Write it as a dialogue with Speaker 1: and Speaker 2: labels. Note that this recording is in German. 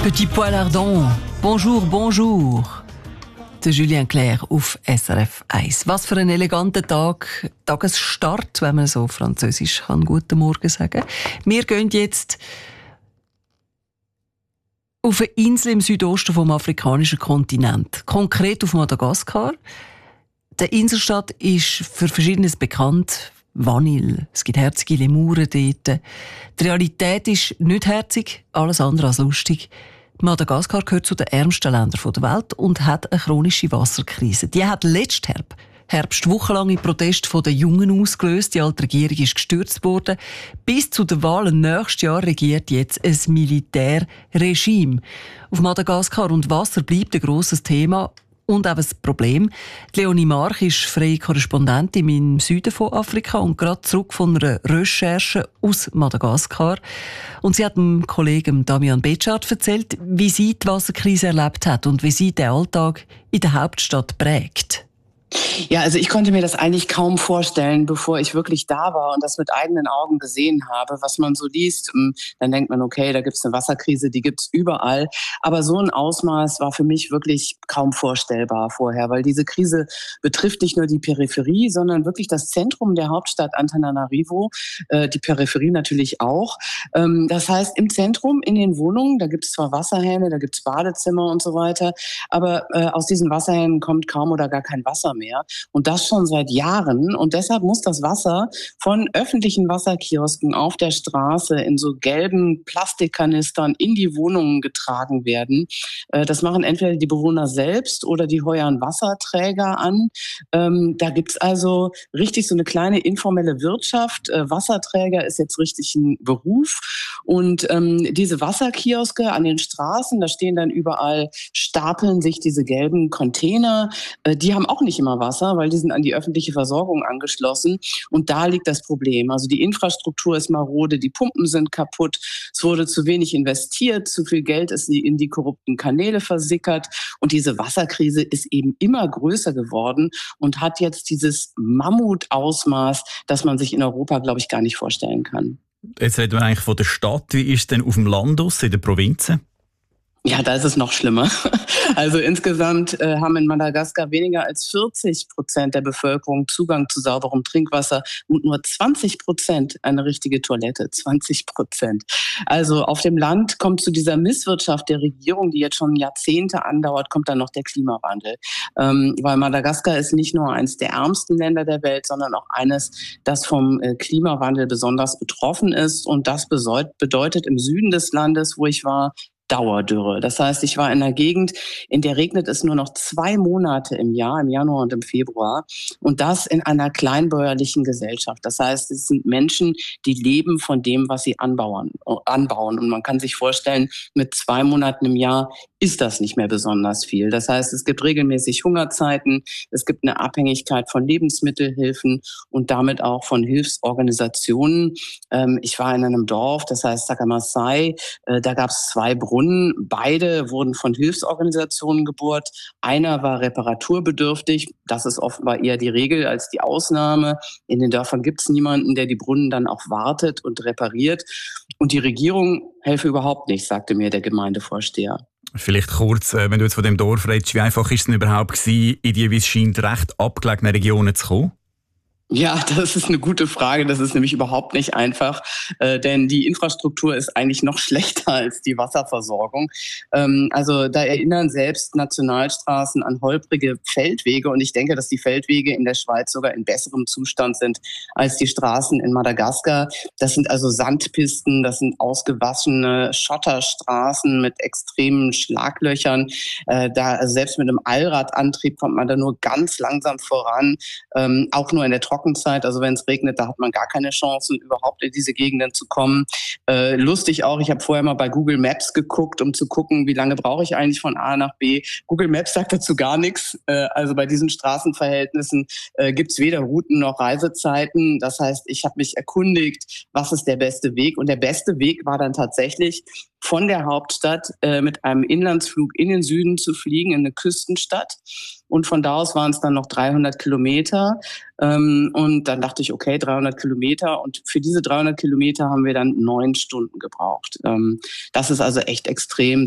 Speaker 1: Petit poil ardent. Bonjour, bonjour. Der Julien Clerc auf SRF 1. Was für ein eleganter Tagesstart, wenn man so französisch kann. Guten Morgen sagen. Wir gehen jetzt auf eine Insel im Südosten vom afrikanischen Kontinent. Konkret auf Madagaskar. Der Inselstaat ist für Verschiedenes bekannt. Vanille. Es gibt herzige Lemuren dort. Die Realität ist nicht herzig, alles andere als lustig. Madagaskar gehört zu den ärmsten Ländern der Welt und hat eine chronische Wasserkrise. Die hat letzten Herbst wochenlange Proteste der Jungen ausgelöst. Die alte Regierung ist gestürzt worden. Bis zu den Wahlen nächstes Jahr regiert jetzt ein Militärregime auf Madagaskar. Und Wasser bleibt ein grosses Thema. Und auch ein Problem. Leonie Mark ist freie Korrespondentin im Süden von Afrika und gerade zurück von einer Recherche aus Madagaskar. Und sie hat dem Kollegen Damian Betschart erzählt, wie sie die Wasserkrise erlebt hat und wie sie den Alltag in der Hauptstadt prägt.
Speaker 2: Ja, also ich konnte mir das eigentlich kaum vorstellen, bevor ich wirklich da war und das mit eigenen Augen gesehen habe, was man so liest. Dann denkt man, okay, da gibt's eine Wasserkrise, die gibt's überall. Aber so ein Ausmaß war für mich wirklich kaum vorstellbar vorher, weil diese Krise betrifft nicht nur die Peripherie, sondern wirklich das Zentrum der Hauptstadt Antananarivo, die Peripherie natürlich auch. Das heißt, im Zentrum, in den Wohnungen, da gibt's zwar Wasserhähne, da gibt's Badezimmer und so weiter, aber aus diesen Wasserhähnen kommt kaum oder gar kein Wasser mehr. Und das schon seit Jahren. Und deshalb muss das Wasser von öffentlichen Wasserkiosken auf der Straße in so gelben Plastikkanistern in die Wohnungen getragen werden. Das machen entweder die Bewohner selbst oder die heuern Wasserträger an. Da gibt's also richtig so eine kleine informelle Wirtschaft. Wasserträger ist jetzt richtig ein Beruf. Und diese Wasserkioske an den Straßen, da stehen dann überall, stapeln sich diese gelben Container. Die haben auch nicht immer Wasser, weil die sind an die öffentliche Versorgung angeschlossen. Und da liegt das Problem. Also die Infrastruktur ist marode, die Pumpen sind kaputt, es wurde zu wenig investiert, zu viel Geld ist in die korrupten Kanäle versickert. Und diese Wasserkrise ist eben immer größer geworden und hat jetzt dieses Mammutausmaß, das man sich in Europa, glaube ich, gar nicht vorstellen kann.
Speaker 3: Jetzt reden wir eigentlich von der Stadt. Wie ist es denn auf dem Land aus, in den Provinzen?
Speaker 2: Ja, da ist es noch schlimmer. Also insgesamt haben in Madagaskar weniger als 40% der Bevölkerung Zugang zu sauberem Trinkwasser und nur 20% eine richtige Toilette. 20%. Also auf dem Land kommt zu dieser Misswirtschaft der Regierung, die jetzt schon Jahrzehnte andauert, kommt dann noch der Klimawandel. Weil Madagaskar ist nicht nur eines der ärmsten Länder der Welt, sondern auch eines, das vom Klimawandel besonders betroffen ist. Und das bedeutet im Süden des Landes, wo ich war, Dauerdürre. Das heißt, ich war in einer Gegend, in der regnet es nur noch 2 Monate im Jahr, im Januar und im Februar. Und das in einer kleinbäuerlichen Gesellschaft. Das heißt, es sind Menschen, die leben von dem, was sie anbauen. Und man kann sich vorstellen, mit 2 Monaten im Jahr ist das nicht mehr besonders viel. Das heißt, es gibt regelmäßig Hungerzeiten, es gibt eine Abhängigkeit von Lebensmittelhilfen und damit auch von Hilfsorganisationen. Ich war in einem Dorf, das heißt Sakamasai, da gab es 2 Brunnen. Beide wurden von Hilfsorganisationen gebohrt. Einer war reparaturbedürftig. Das ist offenbar eher die Regel als die Ausnahme. In den Dörfern gibt es niemanden, der die Brunnen dann auch wartet und repariert. Und die Regierung helfe überhaupt nicht, sagte mir der Gemeindevorsteher.
Speaker 3: Vielleicht kurz, wenn du jetzt von dem Dorf redest, wie einfach ist es denn überhaupt gewesen, in die, wie es scheint, recht abgelegenen Regionen zu kommen?
Speaker 2: Ja, das ist eine gute Frage. Das ist nämlich überhaupt nicht einfach, denn die Infrastruktur ist eigentlich noch schlechter als die Wasserversorgung. Also da erinnern selbst Nationalstraßen an holprige Feldwege und ich denke, dass die Feldwege in der Schweiz sogar in besserem Zustand sind als die Straßen in Madagaskar. Das sind also Sandpisten, das sind ausgewaschene Schotterstraßen mit extremen Schlaglöchern. Also selbst mit einem Allradantrieb kommt man da nur ganz langsam voran, auch nur in der Trockenzeit, also wenn es regnet, da hat man gar keine Chancen, überhaupt in diese Gegenden zu kommen. Lustig auch, ich habe vorher mal bei Google Maps geguckt, um zu gucken, wie lange brauche ich eigentlich von A nach B. Google Maps sagt dazu gar nichts. Also bei diesen Straßenverhältnissen gibt es weder Routen noch Reisezeiten. Das heißt, ich habe mich erkundigt, was ist der beste Weg. Und der beste Weg war dann tatsächlich, von der Hauptstadt mit einem Inlandsflug in den Süden zu fliegen, in eine Küstenstadt. Und von da aus waren es dann noch 300 Kilometer. Und dann dachte ich, okay, 300 Kilometer. Und für diese 300 Kilometer haben wir dann 9 Stunden gebraucht. Das ist also echt extrem.